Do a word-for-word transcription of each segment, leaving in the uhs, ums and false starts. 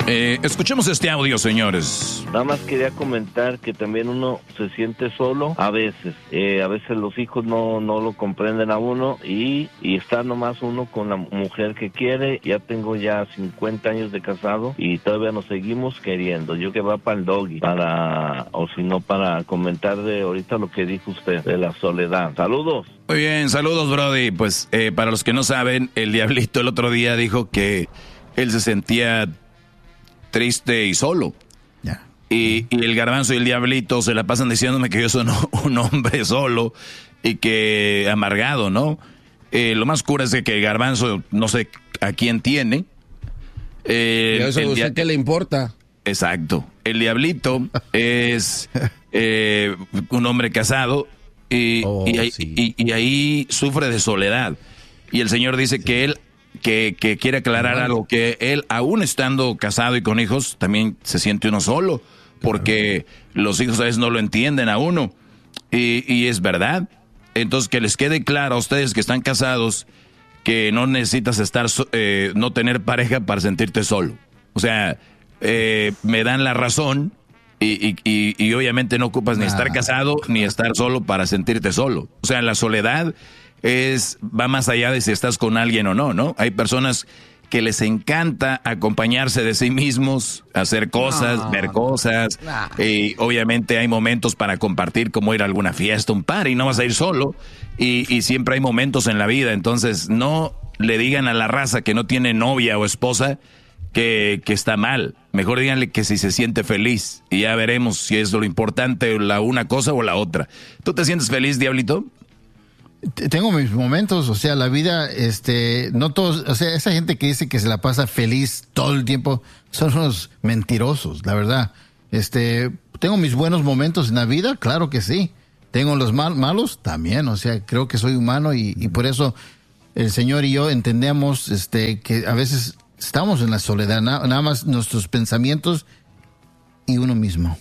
Eh, escuchemos este audio, señores. Nada más quería comentar que también uno se siente solo a veces. Eh, a veces los hijos no, no lo comprenden a uno y, y está nomás uno con la mujer que quiere. Ya tengo ya cincuenta años de casado y todavía nos seguimos queriendo. Yo que va para el doggy, para, o si no, para comentar de ahorita lo que dijo usted, de la soledad. Saludos. Muy bien, saludos, Brody. Pues eh, para los que no saben, el Diablito el otro día dijo que él se sentía triste y solo. Yeah. Y, y el Garbanzo y el Diablito se la pasan diciéndome que yo soy un hombre solo y que amargado, ¿no? Eh, lo más cura es que el Garbanzo no sé a quién tiene. Eh, eso a usted qué le importa. Exacto. El Diablito es eh, un hombre casado y, oh, y, ahí, sí. y, y ahí sufre de soledad. Y el Señor dice sí. que él Que, que quiere aclarar claro. algo, que él, aún estando casado y con hijos, también se siente uno solo, porque claro. los hijos a veces no lo entienden a uno, y, y es verdad. Entonces, que les quede claro a ustedes que están casados, que no necesitas estar, eh, no tener pareja para sentirte solo. O sea, eh, me dan la razón, y, y, y, y obviamente no ocupas nah. ni estar casado, ni estar solo para sentirte solo. O sea, la soledad es va más allá de si estás con alguien o no, ¿no? Hay personas que les encanta acompañarse de sí mismos, hacer cosas, no, ver cosas, no. y obviamente hay momentos para compartir, como ir a alguna fiesta, un party, no vas a ir solo, y, y siempre hay momentos en la vida. Entonces no le digan a la raza que no tiene novia o esposa que, que está mal, mejor díganle que si se siente feliz, y ya veremos si es lo importante, la una cosa o la otra. ¿Tú te sientes feliz, Diablito? Tengo mis momentos, o sea, la vida, este, no todos, o sea, esa gente que dice que se la pasa feliz todo el tiempo, son unos mentirosos, la verdad. Este, tengo mis buenos momentos en la vida, claro que sí. Tengo los mal, malos también, o sea, creo que soy humano y, y por eso el Señor y yo entendemos, este, que a veces estamos en la soledad, na, nada más nuestros pensamientos y uno mismo.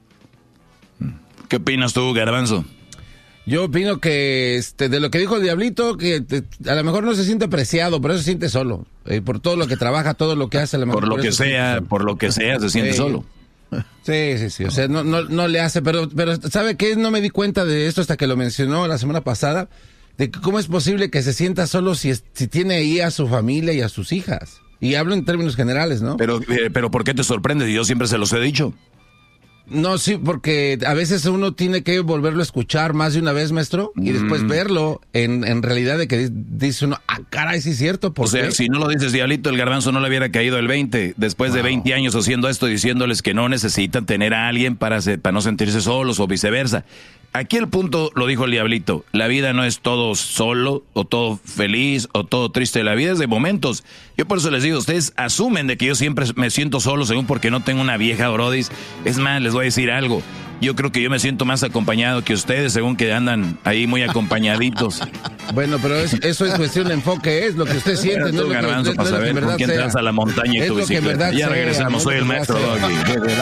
¿Qué opinas tú, Garbanzo? Yo opino que este, de lo que dijo el Diablito, que te, a lo mejor no se siente apreciado, pero se siente solo. Eh, por todo lo que trabaja, todo lo que hace. A lo mejor por lo por que sea, por lo que sea, se siente sí. solo. Sí, sí, sí. O sea, no, no, no le hace, pero, pero ¿sabe qué? No me di cuenta de esto hasta que lo mencionó la semana pasada, de que cómo es posible que se sienta solo si, si tiene ahí a su familia y a sus hijas. Y hablo en términos generales, ¿no? Pero, eh, pero ¿por qué te sorprende? Yo siempre se los he dicho. No, sí, porque a veces uno tiene que volverlo a escuchar más de una vez, maestro, y después mm. verlo en, en realidad de que dice uno, ah, caray, sí es cierto. ¿Por o sea, qué? Si no lo dices, Diablito, el Garbanzo no le hubiera caído el veinte, después wow. de veinte años haciendo esto, diciéndoles que no necesitan tener a alguien para, se, para no sentirse solos o viceversa. Aquí el punto lo dijo el Diablito, la vida no es todo solo, o todo feliz, o todo triste, la vida es de momentos. Yo por eso les digo, ustedes asumen de que yo siempre me siento solo, según porque no tengo una vieja brodis. Es más, les voy a decir algo, yo creo que yo me siento más acompañado que ustedes, según que andan ahí muy acompañaditos. Bueno, pero es, eso es cuestión de enfoque, es lo que usted siente. No, no, Garbanzo, no, para no saber con quién te vas a la montaña y tu bicicleta. Ya regresamos, soy el maestro Doggy.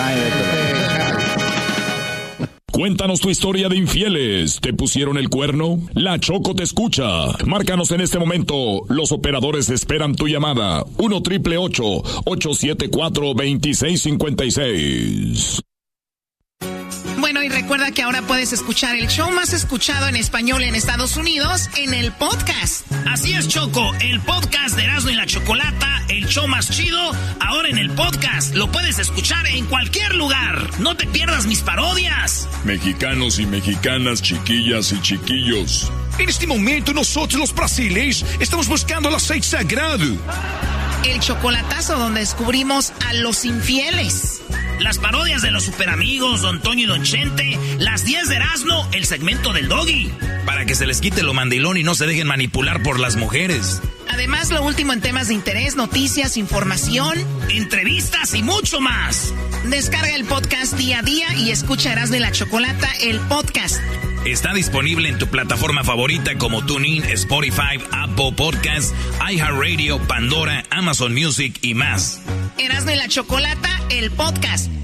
Cuéntanos tu historia de infieles. ¿Te pusieron el cuerno? La Choco te escucha. Márcanos en este momento. Los operadores esperan tu llamada. uno triple ocho, ocho siete cuatro, dos seis cinco seis. Bueno, y recuerda que ahora puedes escuchar el show más escuchado en español en Estados Unidos en el podcast. Así es, Choco, el podcast de Erasmo y la Chocolata, el show más chido, ahora en el podcast. Lo puedes escuchar en cualquier lugar. No te pierdas mis parodias. Mexicanos y mexicanas, chiquillas y chiquillos. En este momento nosotros los brasileños estamos buscando el aceite sagrado. El chocolatazo donde descubrimos a los infieles. Las parodias de los superamigos, Don Toño y Don Chente, las diez de Erasmo, el segmento del Doggy. Para que se les quite lo mandilón y no se dejen manipular por las mujeres. Además, lo último en temas de interés, noticias, información, entrevistas y mucho más. Descarga el podcast día a día y escucha Erasmo y la Chocolata, el podcast. Está disponible en tu plataforma favorita como TuneIn, Spotify, Apple Podcasts, iHeartRadio, Pandora, Amazon Music y más. Erasmo y la Chocolata, el podcast.